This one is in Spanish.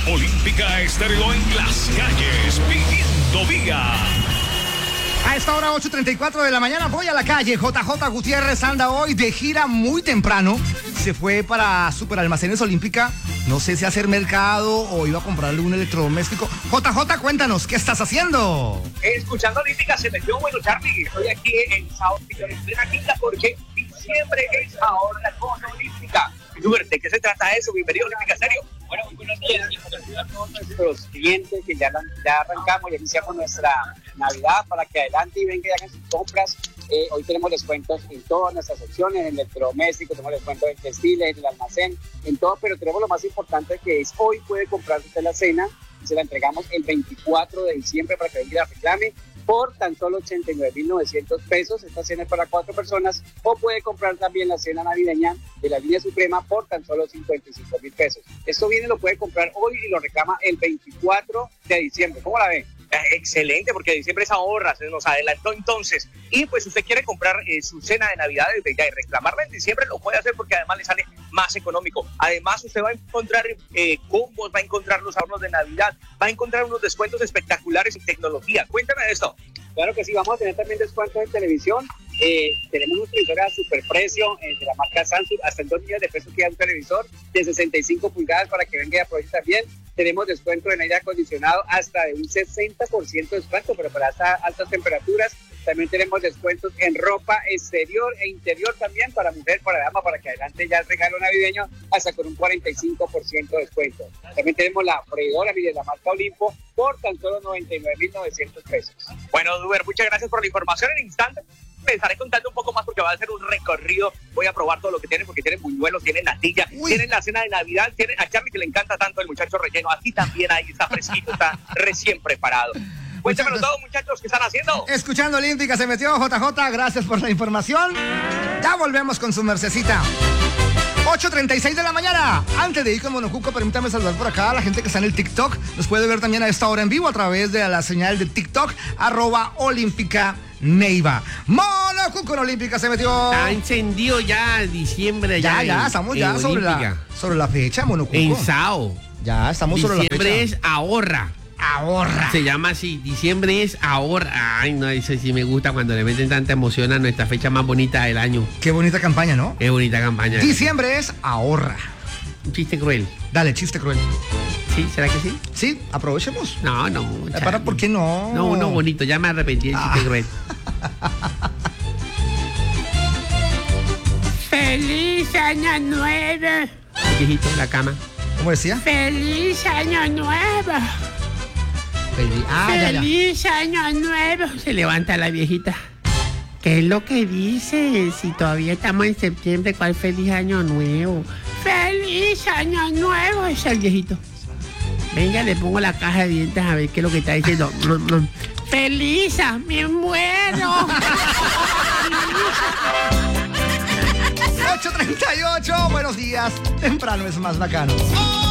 Olímpica Estéreo en las calles, pidiendo vida. A esta hora 8:34 de la mañana voy a la calle. JJ Gutiérrez anda hoy de gira muy temprano. Se fue para Superalmacenes Olímpica. No sé si hacer mercado o iba a comprarle un electrodoméstico. JJ, cuéntanos, ¿qué estás haciendo? Escuchando Olímpica se metió bueno, Charlie. Estoy aquí en Sao Paulo, en plena quinta, porque diciembre es ahora con Olímpica. ¿De qué se trata eso? Bienvenido a Olímpica Serio. Bueno, muy buenos días. Y a todos nuestros clientes que ya arrancamos, ya iniciamos nuestra Navidad para que adelante y vengan y hagan sus compras. Hoy tenemos descuentos en todas nuestras secciones, en electrodomésticos, tenemos descuentos en textiles, en el almacén, en todo, pero tenemos lo más importante que es hoy puede comprar usted la cena y se la entregamos el 24 de diciembre para que venga y la reclame por tan solo 89.900 pesos. Esta cena es para 4 personas, o puede comprar también la cena navideña de la línea Suprema por tan solo 55.000 pesos. Esto lo puede comprar hoy y lo reclama el 24 de diciembre. ¿Cómo la ve? Excelente, porque diciembre es ahorra, se nos adelantó entonces. Y pues si usted quiere comprar su cena de Navidad desde ya y reclamarla en diciembre, lo puede hacer porque además le sale más económico. Además usted va a encontrar combos, va a encontrar los ahorros de Navidad, va a encontrar unos descuentos espectaculares en tecnología. Cuéntame de esto. Claro que sí, vamos a tener también descuentos en televisión. Tenemos unos televisores a superprecio de la marca Samsung, hasta en 2 millones de pesos queda un televisor de 65 pulgadas para que venga y aproveche también. Tenemos descuento en aire acondicionado hasta de un 60% de descuento, pero para estas altas temperaturas. También tenemos descuentos en ropa exterior e interior también para mujer, para dama, para que adelante ya el regalo navideño hasta con un 45% de descuento. También tenemos la freidora de la marca Olimpo por tan solo 99.900 pesos. Bueno, Duber, muchas gracias por la información. En instante me estaré contando un poco más porque va a ser un recorrido. Voy a probar todo lo que tienen porque tienen buñuelos, tienen natilla, tienen la cena de Navidad, tienen a Charlie que le encanta tanto el muchacho relleno. Aquí también ahí está fresquito, está recién preparado. Cuéntamelo todo, muchachos, ¿qué están haciendo? Escuchando Olímpica se metió JJ, gracias por la información. Ya volvemos con su mercecita. 8:36 de la mañana. Antes de ir con Monocuco, permítame saludar por acá a la gente que está en el TikTok. Nos puede ver también a esta hora en vivo a través de la señal de TikTok, @Olímpica Neiva. Monocuco en Olímpica se metió. Está encendido ya diciembre. Ya, estamos ya sobre la fecha, Monocuco. En Sao. Ya, estamos sobre la fecha. Diciembre es ahorra. Ahorra. Se llama así, diciembre es ahorra. Ay, no, eso sí me gusta cuando le meten tanta emoción a nuestra fecha más bonita del año. Qué bonita campaña, ¿no? Qué bonita campaña. Diciembre es ahorra. Un chiste cruel. Dale, chiste cruel. ¿Sí? ¿Será que sí? Sí, aprovechemos. No. ¿Para por qué no? No, uno bonito, ya me arrepentí del chiste cruel. ¡Feliz año nuevo! El viejito en la cama. ¿Cómo decía? ¡Feliz año nuevo! ¡Feliz año nuevo! Se levanta la viejita. ¿Qué es lo que dice? Si todavía estamos en septiembre, ¿cuál feliz año nuevo? ¡Feliz año nuevo! Es el viejito. Venga, le pongo la caja de dientes a ver qué es lo que está diciendo. ¡Feliz! ¡Me muero! 8:38, buenos días. Temprano es más bacano.